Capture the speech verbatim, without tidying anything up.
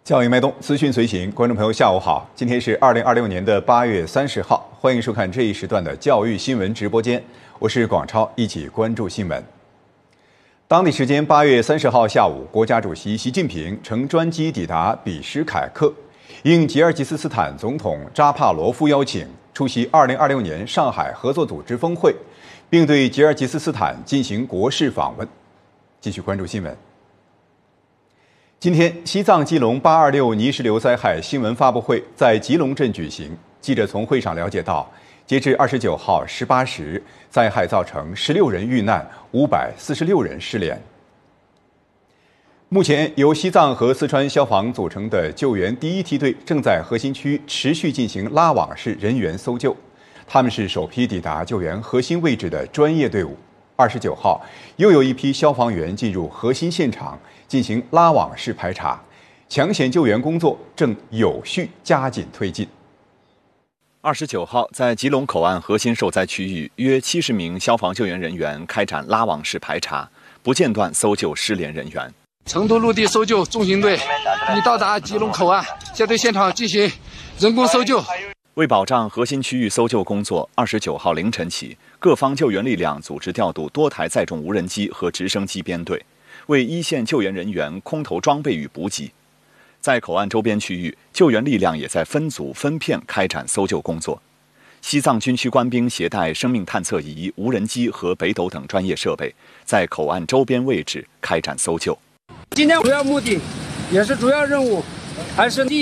教育脉动，资讯随行，观众朋友下午好，今天是二零二六年的八月三十号，欢迎收看这一时段的教育新闻直播间，我是广超，一起关注新闻。当地时间八月三十号下午，国家主席习近平乘专机抵达比什凯克，应吉尔吉斯斯坦总统扎帕罗夫邀请，出席二零二六年上海合作组织峰会，并对吉尔吉斯斯坦进行国事访问。继续关注新闻。今天，西藏基隆八二六泥石流灾害新闻发布会在吉隆镇举行。记者从会上了解到，截至二十九号十八时，灾害造成十六人遇难，五百四十六人失联。目前，由西藏和四川消防组成的救援第一梯队正在核心区持续进行拉网式人员搜救。他们是首批抵达救援核心位置的专业队伍。二十九号，又有一批消防员进入核心现场进行拉网式排查，抢险救援工作正有序加紧推进。 二十九号，在吉隆口岸核心受灾区域，约七十名消防救援人员开展拉网式排查，不间断搜救失联人员。 成都陆地搜救中型队已到达吉隆口岸，现对现场进行人工搜救。 为保障核心区域搜救工作，二十九号凌晨起，各方救援力量组织调度多台载重无人机和直升机编队，为一线救援人员空投装备与补给。在口岸周边区域，救援力量也在分组分片开展搜救工作。西藏军区官兵携带生命探测仪、无人机和北斗等专业设备，在口岸周边位置开展搜救。 今天主要目的也是主要任务，还是第